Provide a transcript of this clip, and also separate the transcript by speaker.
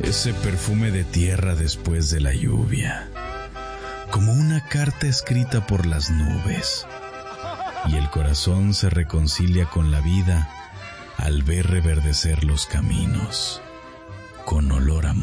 Speaker 1: ese perfume de tierra después de la lluvia, como una carta escrita por las nubes, y el corazón se reconcilia con la vida al ver reverdecer los caminos, con olor a